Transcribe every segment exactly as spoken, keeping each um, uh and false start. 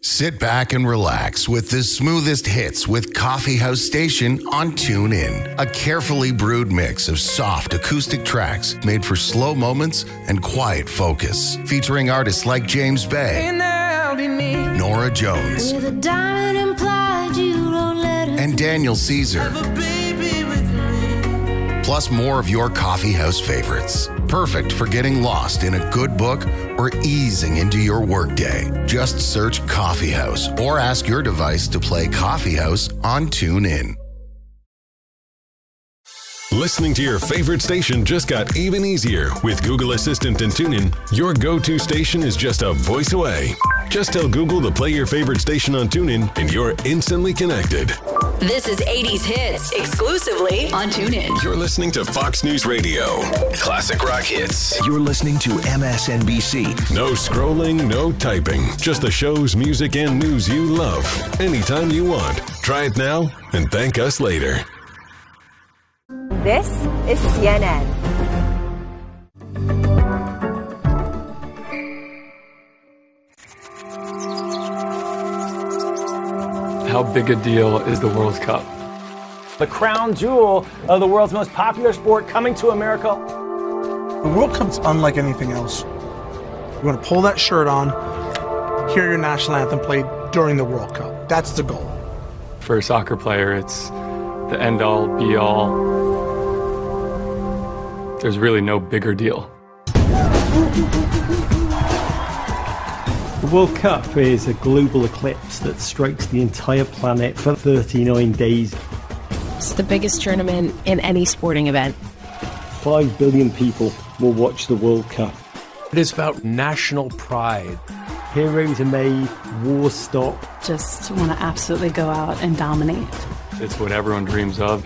Sit back and relax with the smoothest hits with Coffee House Station on TuneIn. A carefully brewed mix of soft acoustic tracks made for slow moments and quiet focus. Featuring artists like James Bay, Nora Jones, With a diamond implied you don't let her and Daniel Caesar. Plus more of your coffee house favorites. Perfect for getting lost in a good book or easing into your workday. Just search Coffee House or ask your device to play Coffee House on TuneIn. Listening to your favorite station just got even easier. With Google Assistant and TuneIn, your go-to station is just a voice away. Just tell Google to play your favorite station on TuneIn and you're instantly connected. This is eighties Hits, exclusively on TuneIn. You're listening to Fox News Radio. Classic rock hits. You're listening to M S N B C. No scrolling, no typing. Just the shows, music, and news you love. Anytime you want. Try it now and thank us later. This is C N N. How big a deal is the World Cup? The crown jewel of the world's most popular sport coming to America. The World Cup's unlike anything else. You want to pull that shirt on, hear your national anthem played during the World Cup. That's the goal. For a soccer player, it's the end-all, be-all. There's really no bigger deal. The World Cup is a global eclipse that strikes the entire planet for thirty-nine days. It's the biggest tournament in any sporting event. Five billion people will watch the World Cup. It is about national pride. Heroes are made, wars stop. Just want to absolutely go out and dominate. It's what everyone dreams of.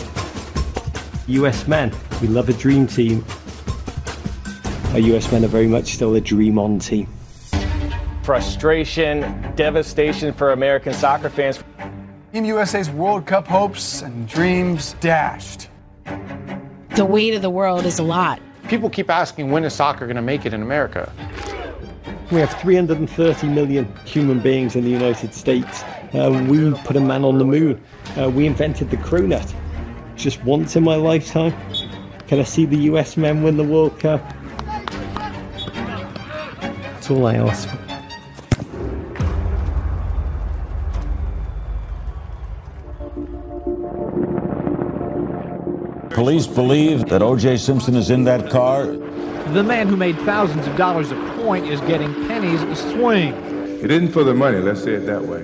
U S men, we love a dream team. Our U S men are very much still a dream-on team. Frustration, devastation for American soccer fans. Team U S A's World Cup hopes and dreams dashed. The weight of the world is a lot. People keep asking, when is soccer going to make it in America? We have three hundred thirty million human beings in the United States. Uh, we put a man on the moon. Uh, we invented the cronut. Just once in my lifetime, can I see the U S men win the World Cup? That's all I ask for. Police believe that O J Simpson is in that car. The man who made thousands of dollars a point is getting pennies a swing. It isn't for the money, let's say it that way.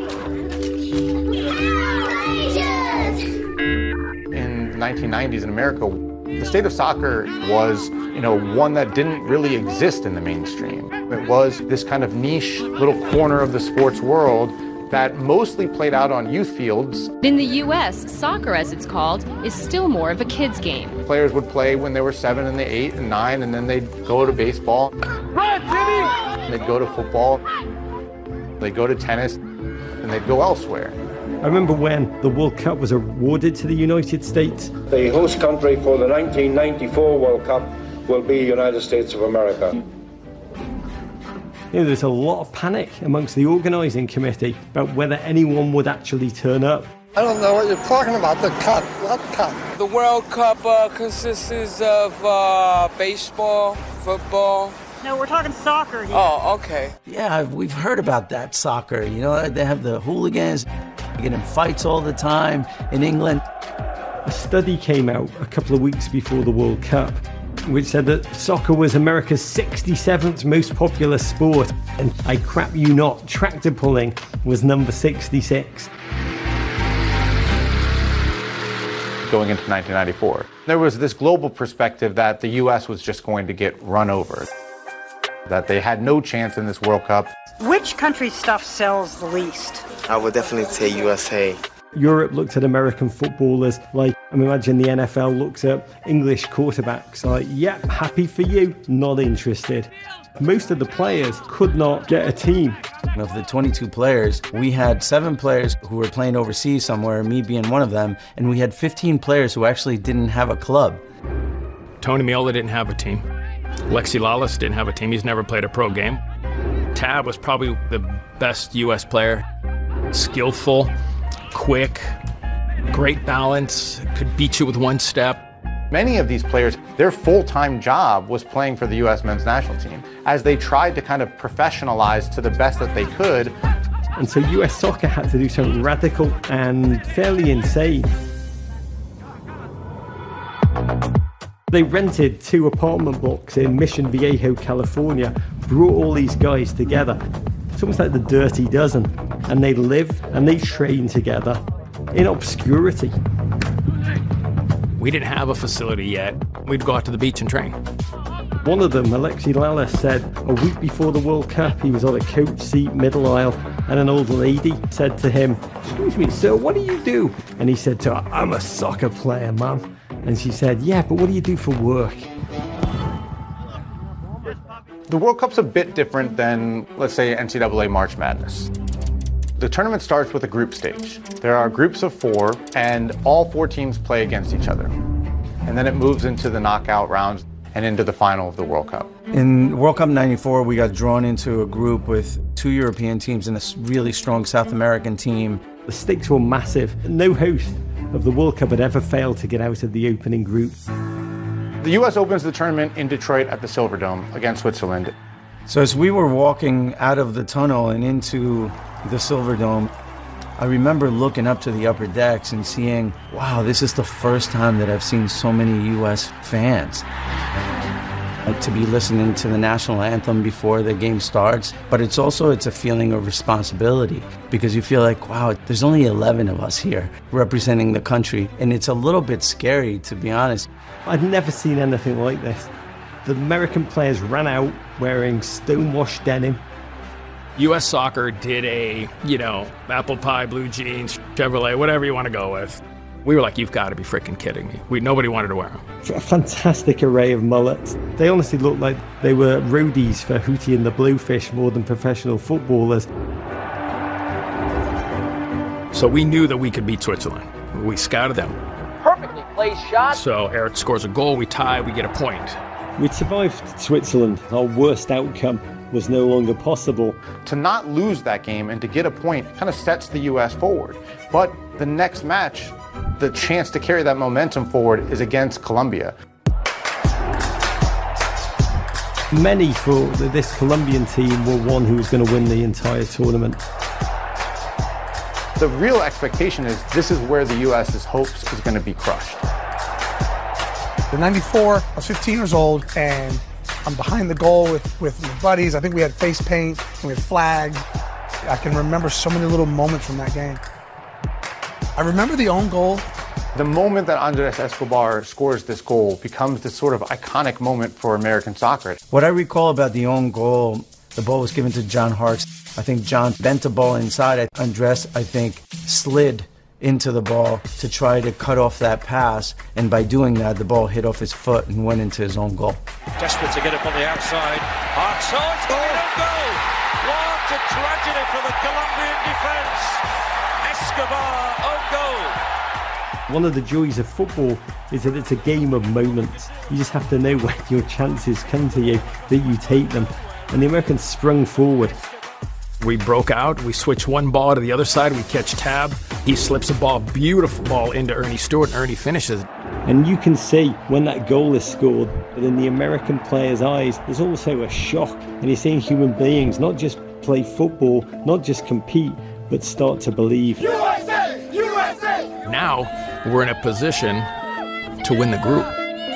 In the nineteen nineties in America, the state of soccer was, you know, one that didn't really exist in the mainstream. It was this kind of niche little corner of the sports world that mostly played out on youth fields. In the U S, soccer, as it's called, is still more of a kid's game. Players would play when they were seven and they eight and nine, and then they'd go to baseball. Run, Jimmy! They'd go to football. They'd go to tennis, and they'd go elsewhere. I remember when the World Cup was awarded to the United States. The host country for the nineteen ninety-four World Cup will be United States of America. You know, there's a lot of panic amongst the organising committee about whether anyone would actually turn up. I don't know what you're talking about. The cup. What cup? The World Cup uh, consists of uh, baseball, football. No, we're talking soccer here. Oh, okay. Yeah, we've heard about that soccer. You know, they have the hooligans, they get in fights all the time in England. A study came out a couple of weeks before the World Cup, which said that soccer was America's sixty-seventh most popular sport. And I crap you not, tractor pulling was number sixty-six. Going into nineteen ninety-four, there was this global perspective that the U S was just going to get run over, that they had no chance in this World Cup. Which country's stuff sells the least? I would definitely say U S A. Europe looked at American footballers like, I imagine the N F L looks at English quarterbacks like, yep, yeah, happy for you, not interested. Most of the players could not get a team. Of the twenty-two players, we had seven players who were playing overseas somewhere, me being one of them, and we had fifteen players who actually didn't have a club. Tony Meola didn't have a team. Lexi Lawless didn't have a team. He's never played a pro game. Tab was probably the best U S player. Skillful, quick, great balance, could beat you with one step. Many of these players, their full-time job was playing for the U S men's national team as they tried to kind of professionalize to the best that they could. And so U S Soccer had to do something radical and fairly insane. They rented two apartment blocks in Mission Viejo, California, brought all these guys together. It's almost like the Dirty Dozen. And they live and they train together in obscurity. We didn't have a facility yet. We'd go out to the beach and train. One of them, Alexi Lalas, said a week before the World Cup, he was on a coach seat, middle aisle, and an old lady said to him, "Excuse me, sir, what do you do?" And he said to her, "I'm a soccer player, ma'am." And she said, "Yeah, but what do you do for work?" The World Cup's a bit different than, let's say, N C double A March Madness. The tournament starts with a group stage. There are groups of four, and all four teams play against each other. And then it moves into the knockout rounds and into the final of the World Cup. In World Cup ninety-four, we got drawn into a group with two European teams and a really strong South American team. The stakes were massive. No host of the World Cup had ever failed to get out of the opening group. The U S opens the tournament in Detroit at the Silverdome against Switzerland. So as we were walking out of the tunnel and into the Silverdome, I remember looking up to the upper decks and seeing, wow, this is the first time that I've seen so many U S fans. Like, to be listening to the national anthem before the game starts, but it's also, it's a feeling of responsibility because you feel like, wow, there's only eleven of us here representing the country, and it's a little bit scary, to be honest. I'd never seen anything like this. The American players ran out wearing stonewashed denim. U S Soccer did a, you know, apple pie, blue jeans, Chevrolet, whatever you want to go with. We were like, you've got to be freaking kidding me. We, nobody wanted to wear them. A fantastic array of mullets. They honestly looked like they were roadies for Hootie and the Blowfish more than professional footballers. So we knew that we could beat Switzerland. We scouted them. Perfectly placed shot. So Eric scores a goal, we tie, we get a point. We'd survived Switzerland. Our worst outcome was no longer possible. To not lose that game and to get a point kind of sets the U S forward. But the next match, the chance to carry that momentum forward is against Colombia. Many thought that this Colombian team were one who was going to win the entire tournament. The real expectation is this is where the U S's hopes is going to be crushed. In ninety-four, I was fifteen years old, and I'm behind the goal with, with my buddies. I think we had face paint, and we had flags. I can remember so many little moments from that game. I remember the own goal. The moment that Andres Escobar scores this goal becomes this sort of iconic moment for American soccer. What I recall about the own goal, the ball was given to John Harkes. I think John bent the ball inside. Andres, I think, slid into the ball to try to cut off that pass, and by doing that, the ball hit off his foot and went into his own goal. Desperate to get up on the outside. Harkes, oh, it's going to go! What a tragedy for the Colombian defence! Escobar, own goal! One of the joys of football is that it's a game of moments. You just have to know when your chances come to you, that you take them. And the Americans sprung forward. We broke out, we switched one ball to the other side, we catch Tab. He slips a ball, beautiful ball into Ernie Stewart, and Ernie finishes. And you can see when that goal is scored, that in the American players' eyes, there's also a shock. And you're seeing human beings not just play football, not just compete, but start to believe. U S A! U S A! Now, we're in a position to win the group.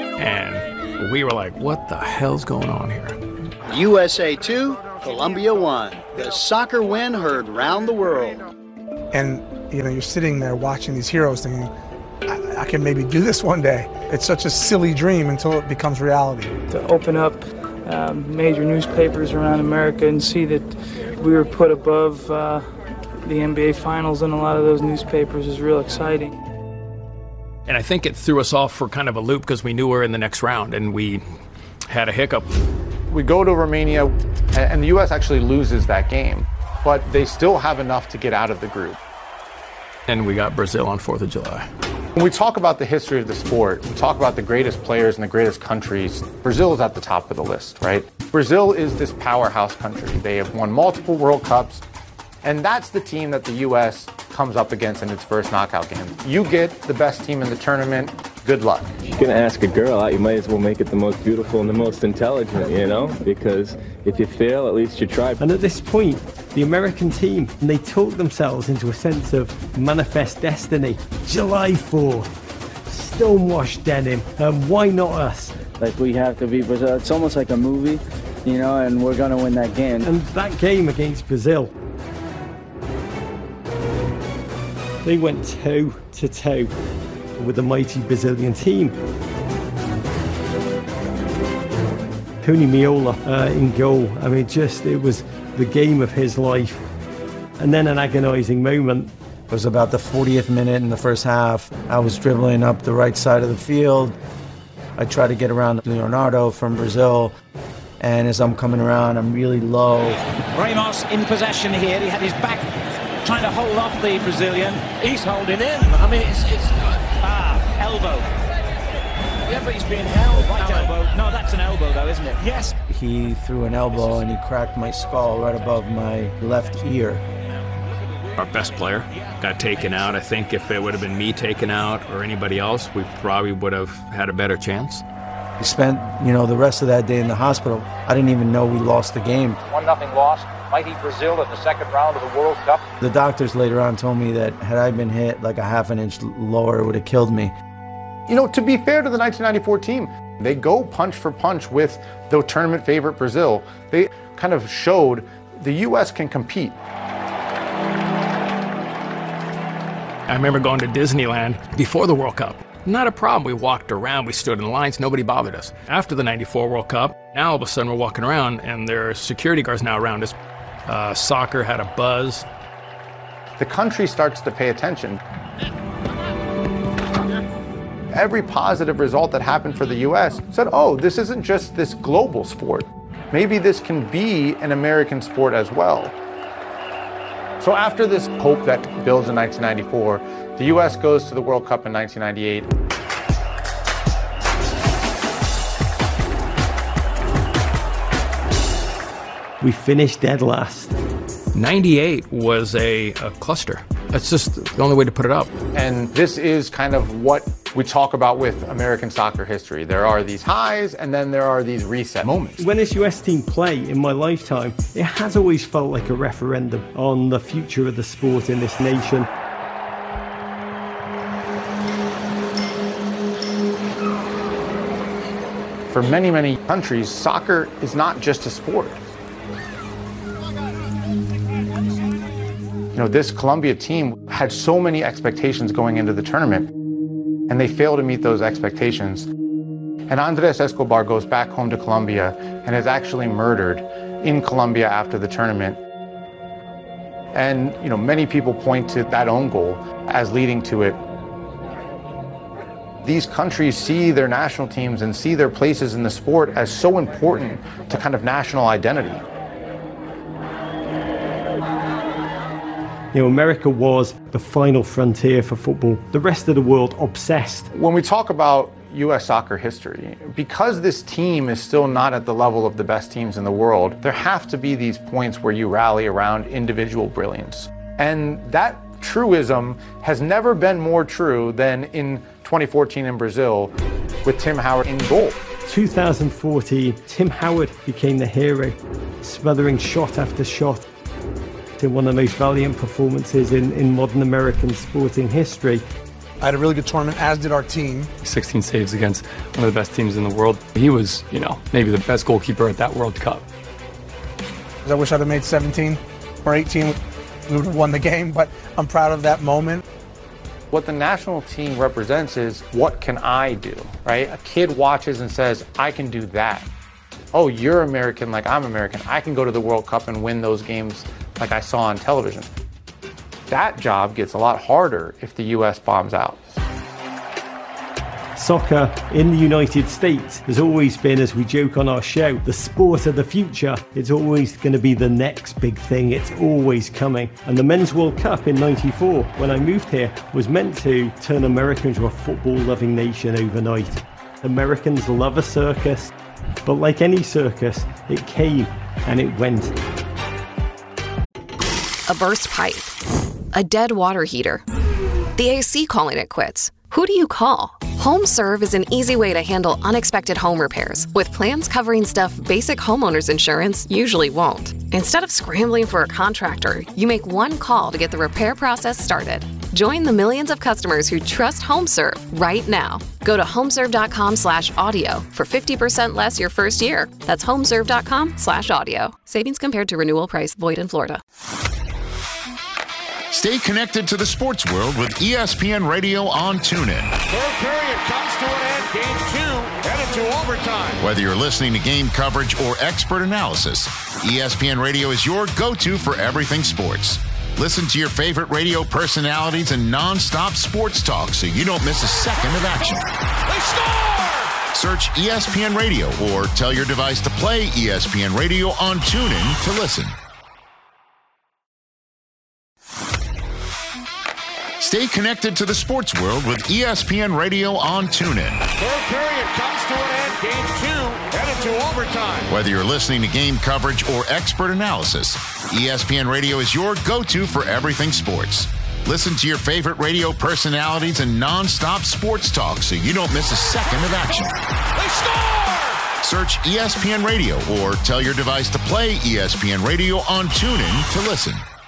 And we were like, what the hell's going on here? U S A two, Colombia one. The soccer win heard round the world. And, you know, you're sitting there watching these heroes thinking, I, I can maybe do this one day. It's such a silly dream until it becomes reality. To open up um, major newspapers around America and see that we were put above uh, the N B A Finals in a lot of those newspapers is real exciting. And I think it threw us off for kind of a loop because we knew we were in the next round and we had a hiccup. We go to Romania, and the U S actually loses that game, but they still have enough to get out of the group. And we got Brazil on fourth of July. When we talk about the history of the sport, we talk about the greatest players and the greatest countries, Brazil is at the top of the list, right? Brazil is this powerhouse country. They have won multiple World Cups, and that's the team that the U S comes up against in its first knockout game. You get the best team in the tournament, good luck. If you're gonna ask a girl out, you might as well make it the most beautiful and the most intelligent, you know? Because if you fail, at least you tried. And at this point, the American team, they talk themselves into a sense of manifest destiny. July fourth, stonewashed denim, and why not us? Like, we have to beat Brazil. It's almost like a movie, you know, and we're gonna win that game. And that game against Brazil, they went toe to toe with the mighty Brazilian team. Tony Meola uh, in goal. I mean, just, it was the game of his life. And then an agonizing moment. It was about the fortieth minute in the first half. I was dribbling up the right side of the field. I tried to get around Leonardo from Brazil. And as I'm coming around, I'm really low. Ramos in possession here. He had his back trying to hold off the Brazilian. He's holding in. I mean, it's... it's ah, elbow. Yeah, but he's being held. Right elbow. No, that's an elbow, though, isn't it? Yes. He threw an elbow and he cracked my skull right above my left ear. Our best player got taken out. I think if it would have been me taken out or anybody else, we probably would have had a better chance. We spent, you know, the rest of that day in the hospital. I didn't even know we lost the game. one nothing loss. Mighty Brazil in the second round of the World Cup. The doctors later on told me that had I been hit like a half an inch lower, it would have killed me. You know, to be fair to the nineteen ninety-four team, they go punch for punch with the tournament favorite Brazil. They kind of showed the U S can compete. I remember going to Disneyland before the World Cup. Not a problem. We walked around, we stood in lines, nobody bothered us. After the ninety-four World Cup, now all of a sudden we're walking around and there are security guards now around us. Uh, soccer had a buzz. The country starts to pay attention. Every positive result that happened for the U S said, oh, this isn't just this global sport. Maybe this can be an American sport as well. So after this hope that builds in nineteen ninety-four, the U S goes to the World Cup in nineteen ninety-eight. We finished dead last. ninety-eight was a, a cluster. That's just the only way to put it up. And this is kind of what we talk about with American soccer history. There are these highs and then there are these reset moments. When this U S team play in my lifetime, it has always felt like a referendum on the future of the sport in this nation. For many, many countries, soccer is not just a sport. You know, this Colombia team had so many expectations going into the tournament, and they failed to meet those expectations. And Andres Escobar goes back home to Colombia and is actually murdered in Colombia after the tournament. And, you know, many people point to that own goal as leading to it. These countries see their national teams and see their places in the sport as so important to kind of national identity. You know, America was the final frontier for football. The rest of the world obsessed. When we talk about U S soccer history, because this team is still not at the level of the best teams in the world, there have to be these points where you rally around individual brilliance. And that truism has never been more true than in twenty fourteen in Brazil with Tim Howard in goal. two thousand fourteen, Tim Howard became the hero, smothering shot after shot in one of the most valiant performances in, in modern American sporting history. I had a really good tournament, as did our team. sixteen saves against one of the best teams in the world. He was, you know, maybe the best goalkeeper at that World Cup. I wish I'd have made seventeen or eighteen. We would have won the game, but I'm proud of that moment. What the national team represents is, what can I do, right? A kid watches and says, I can do that. Oh, you're American like I'm American. I can go to the World Cup and win those games like I saw on television. That job gets a lot harder if the U S bombs out. Soccer in the United States has always been, as we joke on our show, the sport of the future. It's always going to be the next big thing. It's always coming. And the Men's World Cup in ninety-four, when I moved here, was meant to turn America into a football-loving nation overnight. Americans love a circus, but like any circus, it came and it went. A burst pipe, a dead water heater, the A C calling it quits. Who do you call? HomeServe is an easy way to handle unexpected home repairs with plans covering stuff basic homeowners insurance usually won't. Instead of scrambling for a contractor, you make one call to get the repair process started. Join the millions of customers who trust HomeServe right now. Go to homeserve.com slash audio for fifty percent less your first year. That's homeserve.com slash audio. Savings compared to renewal price void in Florida. Stay connected to the sports world with E S P N Radio on TuneIn. Third period comes to an end. Game two headed to overtime. Whether you're listening to game coverage or expert analysis, E S P N Radio is your go-to for everything sports. Listen to your favorite radio personalities and non-stop sports talk so you don't miss a second of action. They score! Search E S P N Radio or tell your device to play E S P N Radio on TuneIn to listen. Stay connected to the sports world with E S P N Radio on TuneIn. Third period comes to an end. Game two headed to overtime. Whether you're listening to game coverage or expert analysis, E S P N Radio is your go-to for everything sports. Listen to your favorite radio personalities and non-stop sports talk so you don't miss a second of action. They score! Search E S P N Radio or tell your device to play E S P N Radio on TuneIn to listen.